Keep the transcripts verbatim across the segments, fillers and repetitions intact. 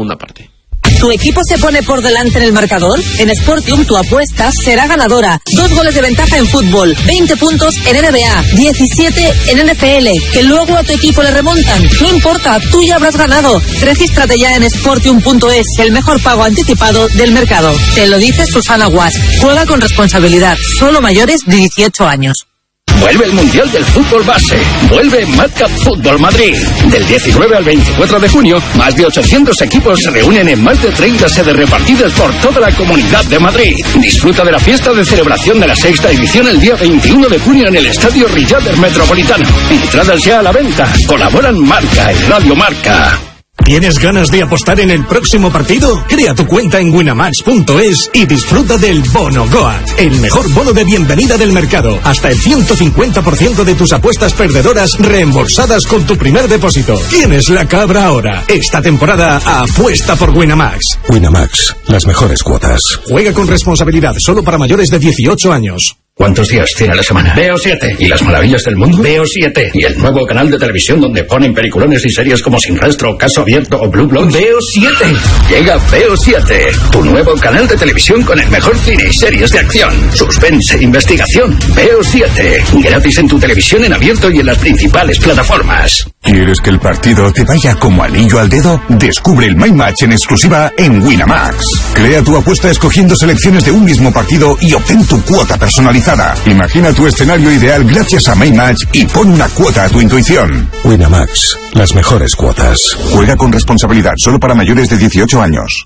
segunda parte. ¿Tu equipo se pone por delante en el marcador? En Sportium tu apuesta será ganadora. Dos goles de ventaja en fútbol, veinte puntos en N B A, diecisiete en N F L, que luego a tu equipo le remontan. No importa, tú ya habrás ganado. Regístrate ya en sportium punto es, el mejor pago anticipado del mercado. Te lo dice Susana Guas. Juega con responsabilidad, solo mayores de dieciocho años. Vuelve el Mundial del Fútbol Base. Vuelve Marca Fútbol Madrid. Del diecinueve al veinticuatro de junio, más de ochocientos equipos se reúnen en más de treinta sedes repartidas por toda la Comunidad de Madrid. Disfruta de la fiesta de celebración de la sexta edición el día veintiuno de junio en el Estadio Riader Metropolitano. Entradas ya a la venta. Colaboran Marca y Radio Marca. ¿Tienes ganas de apostar en el próximo partido? Crea tu cuenta en winamax punto es y disfruta del Bono Goat, el mejor bono de bienvenida del mercado. Hasta el ciento cincuenta por ciento de tus apuestas perdedoras reembolsadas con tu primer depósito. Tienes la cabra ahora. Esta temporada apuesta por Winamax. Winamax, las mejores cuotas. Juega con responsabilidad, solo para mayores de dieciocho años. ¿Cuántos días tiene la semana? Veo siete. ¿Y las maravillas del mundo? Veo siete. ¿Y el nuevo canal de televisión donde ponen peliculones y series como Sin Rastro, Caso Abierto o Blue Bloods? Veo siete. Llega Veo siete, tu nuevo canal de televisión con el mejor cine y series de acción, suspense e investigación. Veo siete. Gratis en tu televisión en abierto y en las principales plataformas. ¿Quieres que el partido te vaya como anillo al dedo? Descubre el My Match en exclusiva en Winamax. Crea tu apuesta escogiendo selecciones de un mismo partido y obtén tu cuota personalizada. Imagina tu escenario ideal gracias a My Match y pon una cuota a tu intuición. Winamax, las mejores cuotas. Juega con responsabilidad, solo para mayores de dieciocho años.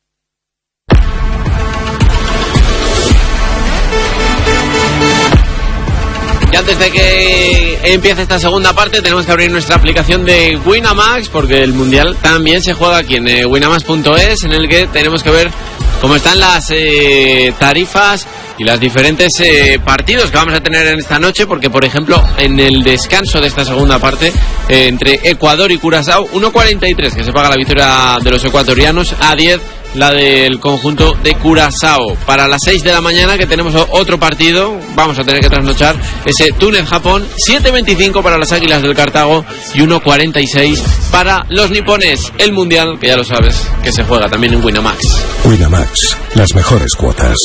Y antes de que empiece esta segunda parte tenemos que abrir nuestra aplicación de Winamax, porque el Mundial también se juega aquí en eh, winamax punto es, en el que tenemos que ver cómo están las eh, tarifas y los diferentes eh, partidos que vamos a tener en esta noche, porque por ejemplo en el descanso de esta segunda parte eh, entre Ecuador y Curazao, uno cuarenta y tres que se paga la victoria de los ecuatorianos, a diez la del conjunto de Curazao. Para las seis de la mañana, que tenemos otro partido, vamos a tener que trasnochar ese Túnez-Japón, siete veinticinco para las Águilas del Cartago y uno cuarenta y seis para los nipones. El Mundial, que ya lo sabes, que se juega también en Winamax. Winamax, las mejores cuotas.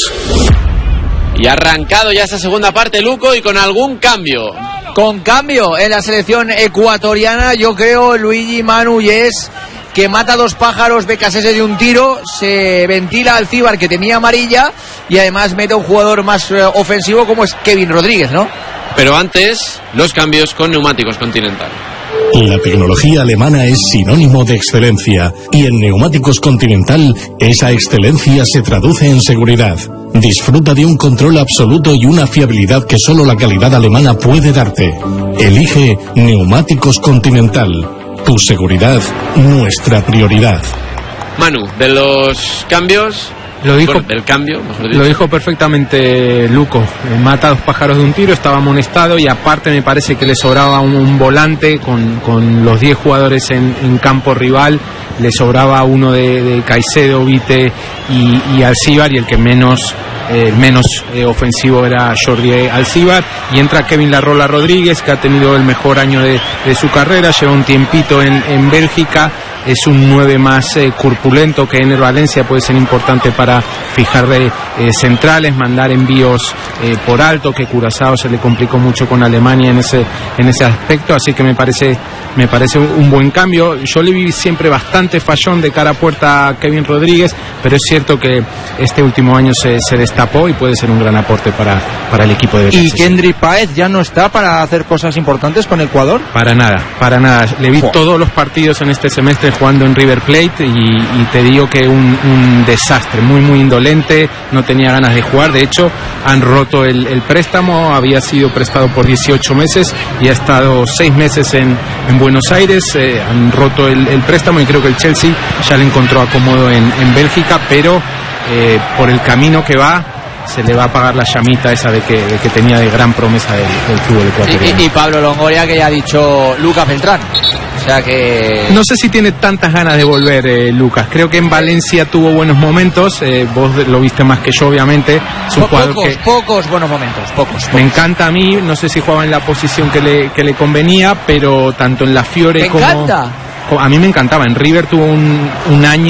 Y arrancado ya esta segunda parte, Luco, y con algún cambio. Con cambio en la selección ecuatoriana, yo creo, Luigi, Manu, y es que mata dos pájaros de Casese de un tiro, se ventila al Alcíbar, que tenía amarilla, y además mete a un jugador más eh, ofensivo como es Kevin Rodríguez, ¿no? Pero antes, los cambios con Neumáticos Continental. La tecnología alemana es sinónimo de excelencia, y en Neumáticos Continental esa excelencia se traduce en seguridad. Disfruta de un control absoluto y una fiabilidad que solo la calidad alemana puede darte. Elige Neumáticos Continental. Tu seguridad, nuestra prioridad. Manu, de los cambios... Lo dijo, bueno, del cambio, mejor dicho. Lo dijo perfectamente Luco. Mata a dos pájaros de un tiro, estaba amonestado, y aparte me parece que le sobraba un, un volante con, con los diez jugadores en, en campo rival. Le sobraba uno de, de Caicedo, Vite y, y Alcíbar, y el que menos eh, menos eh, ofensivo era Jordi Alcíbar. Y entra Kevin Larrola Rodríguez, que ha tenido el mejor año de, de su carrera, lleva un tiempito en, en Bélgica. Es un nueve más eh, corpulento, que en el Valencia puede ser importante para fijar de eh, centrales, mandar envíos eh, por alto, que Curazao se le complicó mucho con Alemania en ese en ese aspecto, así que me parece me parece un buen cambio. Yo le vi siempre bastante fallón de cara a puerta a Kevin Rodríguez, pero es cierto que este último año se, se destapó y puede ser un gran aporte para, para el equipo de Betis. ¿Y Kendry Páez ya no está para hacer cosas importantes con Ecuador? Para nada, para nada. Le vi oh. todos los partidos en este semestre jugando en River Plate, y, y te digo que un, un desastre, muy muy indolente, no tenía ganas de jugar. De hecho, han roto el, el préstamo, había sido prestado por dieciocho meses y ha estado seis meses en, en Buenos Aires. Eh, han roto el, el préstamo, y creo que el Chelsea ya le encontró acomodo en, en Bélgica, pero eh, por el camino que va se le va a pagar la llamita esa de que, de que tenía de gran promesa del, del fútbol ecuatoriano. Y, y, y Pablo Longoria, que ya ha dicho Lucas Beltrán. O sea que... No sé si tiene tantas ganas de volver, eh, Lucas. Creo que en Valencia tuvo buenos momentos. Eh, vos lo viste más que yo, obviamente. Es un po jugador pocos, que... pocos buenos momentos, pocos, pocos. Me encanta a mí. No sé si jugaba en la posición que le, que le convenía, pero tanto en la Fiore ¿Te como... encanta? A mí me encantaba. En River tuvo un, un año